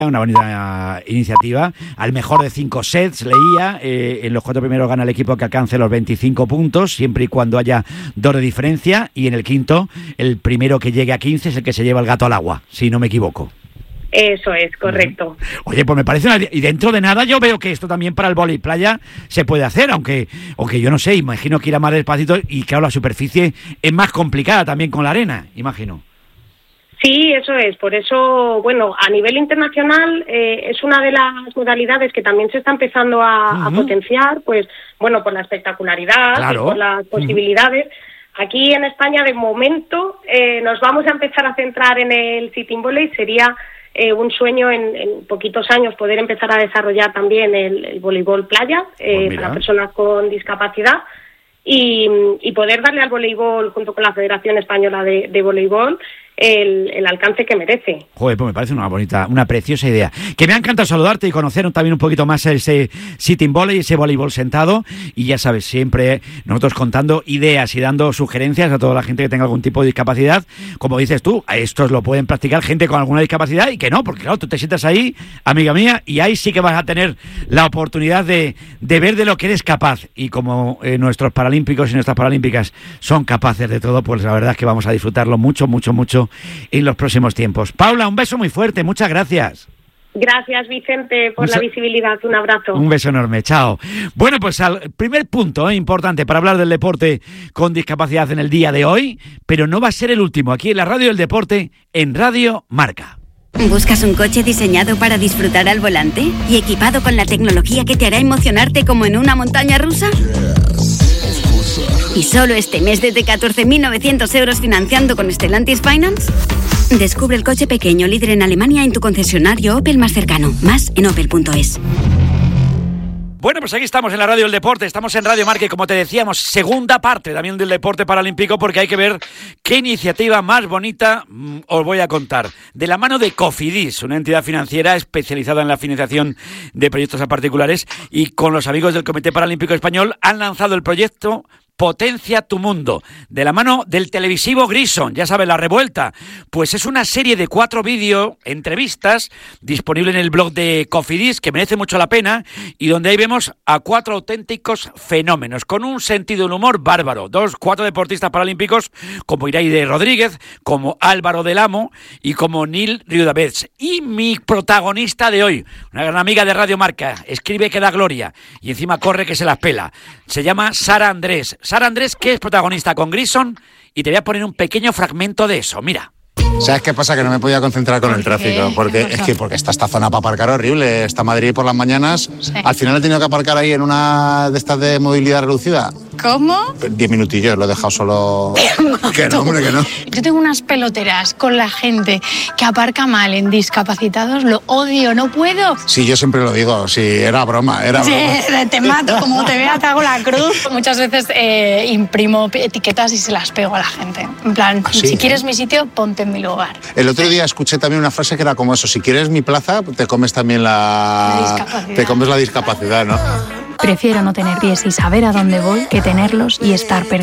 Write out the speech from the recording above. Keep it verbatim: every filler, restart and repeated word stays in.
Una bonita iniciativa. Al mejor de cinco sets, leía, eh, en los cuatro primeros gana el equipo que alcance los veinticinco puntos, siempre y cuando haya dos de diferencia, y en el quinto, el primero que llegue a quince es el que se lleva el gato al agua, si no me equivoco. Eso es, correcto. Oye, pues me parece una... Y dentro de nada yo veo que esto también para el vóley playa se puede hacer, aunque aunque yo no sé, imagino que irá más despacito y claro, la superficie es más complicada también con la arena, imagino. Sí, eso es. Por eso, bueno, a nivel internacional eh, es una de las modalidades que también se está empezando a, uh-huh. a potenciar, pues, bueno, por la espectacularidad, claro. y por las posibilidades. Uh-huh. Aquí en España, de momento, eh, nos vamos a empezar a centrar en el sitting volley. Sería eh, un sueño en, en poquitos años poder empezar a desarrollar también el, el voleibol playa eh, pues para personas con discapacidad. Y, y poder darle al voleibol, junto con la Federación Española de, de Voleibol, el, el alcance que merece. Joder, pues me parece una bonita, una preciosa idea. Que me ha encantado saludarte y conocer también un poquito más ese sitting volley, ese voleibol sentado. Y ya sabes, siempre nosotros contando ideas y dando sugerencias a toda la gente que tenga algún tipo de discapacidad. Como dices tú, estos lo pueden practicar gente con alguna discapacidad y que no, porque claro, tú te sientas ahí, amiga mía, y ahí sí que vas a tener la oportunidad de, de ver de lo que eres capaz. Y como eh, nuestros paralímpicos y nuestras paralímpicas son capaces de todo, pues la verdad es que vamos a disfrutarlo mucho, mucho, mucho en los próximos tiempos. Paula, un beso muy fuerte, muchas gracias. Gracias, Vicente, por un la visibilidad. Un abrazo. Un beso enorme, chao. Bueno, pues al primer punto eh, importante para hablar del deporte con discapacidad en el día de hoy, pero no va a ser el último, aquí en la Radio del Deporte, en Radio Marca. ¿Buscas un coche diseñado para disfrutar al volante y equipado con la tecnología que te hará emocionarte como en una montaña rusa? ¿Y solo este mes desde catorce mil novecientos euros financiando con Stellantis Finance? Descubre el coche pequeño líder en Alemania en tu concesionario Opel más cercano. Más en opel punto es. Bueno, pues aquí estamos en la Radio del Deporte, estamos en Radio Marca y como te decíamos, segunda parte también del deporte paralímpico, porque hay que ver qué iniciativa más bonita mmm, os voy a contar. De la mano de Cofidis, una entidad financiera especializada en la financiación de proyectos a particulares, y con los amigos del Comité Paralímpico Español han lanzado el proyecto Potencia tu Mundo, de la mano del televisivo Grison, ya sabes, La Revuelta. Pues es una serie de cuatro vídeos, entrevistas, disponible en el blog de Cofidis, que merece mucho la pena, y donde ahí vemos a cuatro auténticos fenómenos, con un sentido del humor bárbaro. Dos, cuatro deportistas paralímpicos, como Iraide Rodríguez, como Álvaro del Amo, y como Nil Riudavets. Y mi protagonista de hoy, una gran amiga de Radio Marca, escribe que da gloria, y encima corre que se las pela. Se llama Sara Andrés. Sara Andrés, que es protagonista con Grison, y te voy a poner un pequeño fragmento de eso, mira. ¿Sabes qué pasa? Que no me podía concentrar con el tráfico, porque es que porque está esta zona para aparcar horrible, está Madrid por las mañanas, sí. Al final he tenido que aparcar ahí en una de estas de movilidad reducida. ¿Cómo? Diez minutillos, lo he dejado solo... Que no, hombre, que no. Yo tengo unas peloteras con la gente que aparca mal en discapacitados, lo odio, no puedo. Sí, yo siempre lo digo, sí, era broma, era sí, broma. Te mato, como te vea te hago la cruz. Muchas veces eh, imprimo etiquetas y se las pego a la gente. En plan, ¿ah, sí? Si quieres mi sitio, ponte en mi lugar. El otro día escuché también una frase que era como eso, si quieres mi plaza, te comes también la... La discapacidad. Te comes la discapacidad, ¿no? Prefiero no tener pies y saber a dónde voy que tenerlos y estar perdido.